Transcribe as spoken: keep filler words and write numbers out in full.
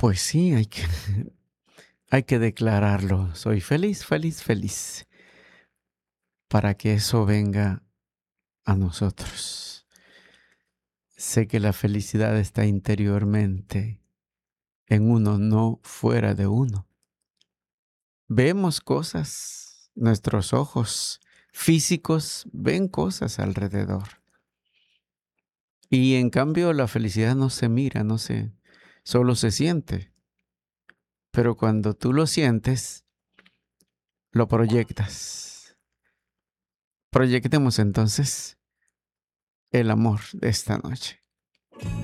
Pues sí, hay que hay que declararlo. Soy feliz, feliz, feliz, para que eso venga a nosotros. Sé que la felicidad está interiormente en uno, no fuera de uno. Vemos cosas, nuestros ojos físicos ven cosas alrededor. Y en cambio la felicidad no se mira, no se, solo se siente. Pero cuando tú lo sientes, lo proyectas. Proyectemos entonces el amor de esta noche.